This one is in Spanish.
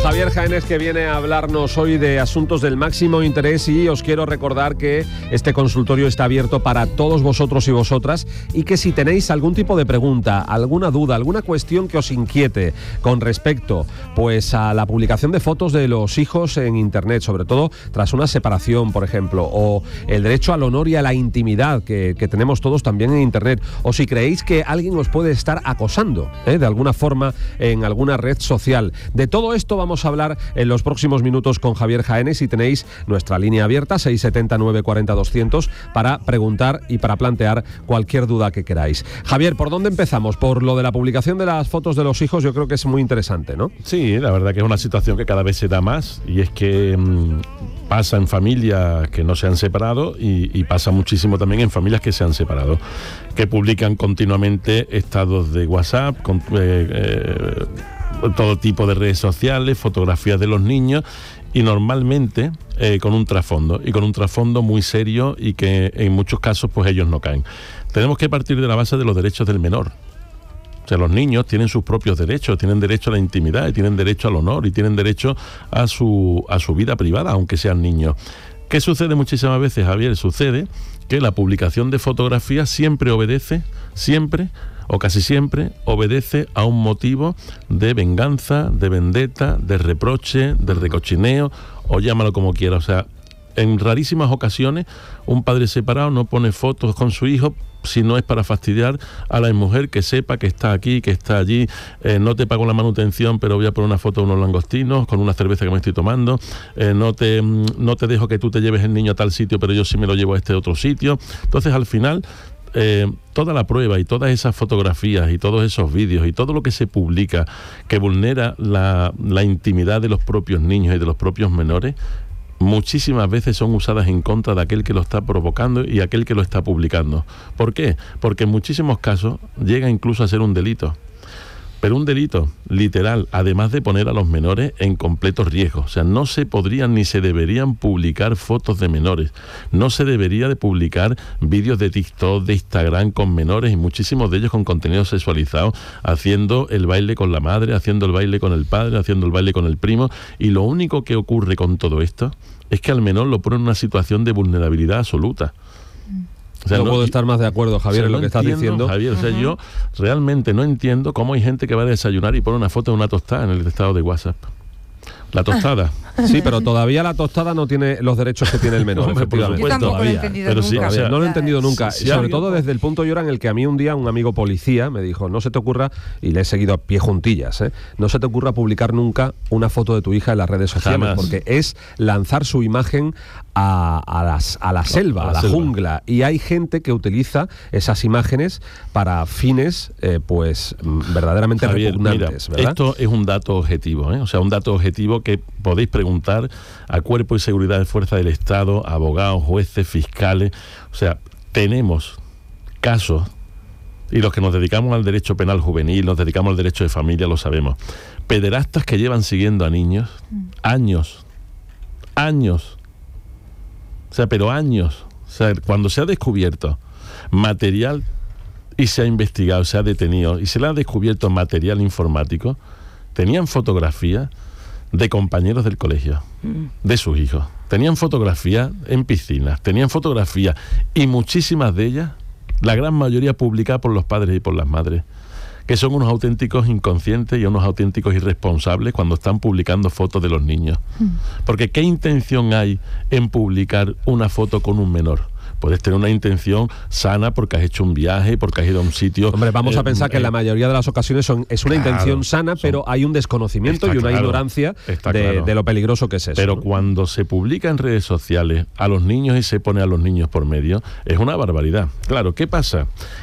Javier Jaénes, que viene a hablarnos hoy de asuntos del máximo interés, y os quiero recordar que este consultorio está abierto para todos vosotros y vosotras, y que si tenéis algún tipo de pregunta, alguna duda, alguna cuestión que os inquiete con respecto pues a la publicación de fotos de los hijos en internet, sobre todo tras una separación, por ejemplo, o el derecho al honor y a la intimidad que tenemos todos también en internet, o si creéis que alguien os puede estar acosando de alguna forma en alguna red social. De todo esto vamos a hablar en los próximos minutos con Javier Jaénes, y tenéis nuestra línea abierta 670-940-200 para preguntar y para plantear cualquier duda que queráis. Javier, ¿por dónde empezamos? Por lo de la publicación de las fotos de los hijos. Yo creo que es muy interesante, ¿no? Sí, la verdad que es una situación que cada vez se da más, y es que pasa en familias que no se han separado y pasa muchísimo también en familias que se han separado, que publican continuamente estados de WhatsApp, con todo tipo de redes sociales, fotografías de los niños, y normalmente con un trasfondo muy serio, y que en muchos casos pues ellos no caen. Tenemos que partir de la base de los derechos del menor. O sea, los niños tienen sus propios derechos, tienen derecho a la intimidad, y tienen derecho al honor, y tienen derecho a su vida privada, aunque sean niños. ¿Qué sucede muchísimas veces, Javier? Sucede que la publicación de fotografías siempre o casi siempre obedece a un motivo de venganza, de vendetta, de reproche, de recochineo, o llámalo como quiera. O sea, en rarísimas ocasiones un padre separado no pone fotos con su hijo si no es para fastidiar a la mujer, que sepa que está aquí, que está allí. No te pago la manutención, pero voy a poner una foto de unos langostinos con una cerveza que me estoy tomando. No te dejo que tú te lleves el niño a tal sitio, pero yo sí me lo llevo a este otro sitio. Entonces, al final, toda la prueba y todas esas fotografías y todos esos vídeos y todo lo que se publica que vulnera la intimidad de los propios niños y de los propios menores, muchísimas veces son usadas en contra de aquel que lo está provocando y aquel que lo está publicando. ¿Por qué? Porque en muchísimos casos llega incluso a ser un delito. Pero un delito literal, además de poner a los menores en completo riesgo. O sea, no se podrían ni se deberían publicar fotos de menores. No se debería de publicar vídeos de TikTok, de Instagram con menores, y muchísimos de ellos con contenido sexualizado, haciendo el baile con la madre, haciendo el baile con el padre, haciendo el baile con el primo. Y lo único que ocurre con todo esto es que al menor lo pone en una situación de vulnerabilidad absoluta. O sea, no puedo estar más de acuerdo, Javier, en lo que estás diciendo. Javier, o sea, yo realmente no entiendo cómo hay gente que va a desayunar y pone una foto de una tostada en el estado de WhatsApp. La tostada. Sí, pero todavía la tostada no tiene los derechos que tiene el menor. Hombre, por supuesto, yo tampoco todavía. lo he entendido Pero nunca. sí, o sea, No lo he entendido nunca. Si Sobre alguien, todo desde el punto, Llora, en el que a mí un día un amigo policía me dijo: no se te ocurra, y le he seguido a pie juntillas, no se te ocurra publicar nunca una foto de tu hija en las redes sociales. Jamás. Porque es lanzar su imagen a la selva, a la jungla. Y hay gente que utiliza esas imágenes para fines pues verdaderamente Javier, repugnantes, mira, ¿verdad? esto es un dato objetivo, o sea, un dato objetivo que podéis preguntar a Cuerpo y Seguridad de Fuerza del Estado, a abogados, jueces, fiscales. O sea, tenemos casos, y los que nos dedicamos al derecho penal juvenil, nos dedicamos al derecho de familia, lo sabemos. Pederastas que llevan siguiendo a niños años. O sea, pero años. O sea, cuando se ha descubierto material y se ha investigado, se ha detenido y se le ha descubierto material informático, tenían fotografías de compañeros del colegio, de sus hijos. Tenían fotografías en piscinas, tenían fotografías, y muchísimas de ellas, la gran mayoría publicadas por los padres y por las madres, que son unos auténticos inconscientes y unos auténticos irresponsables cuando están publicando fotos de los niños. Porque ¿qué intención hay en publicar una foto con un menor? Puedes tener una intención sana porque has hecho un viaje, porque has ido a un sitio... Hombre, vamos a pensar que en la mayoría de las ocasiones es una intención sana, pero hay un desconocimiento y una ignorancia de lo peligroso que es eso. Pero ¿no? Cuando se publica en redes sociales a los niños y se pone a los niños por medio, es una barbaridad. Claro, ¿qué pasa?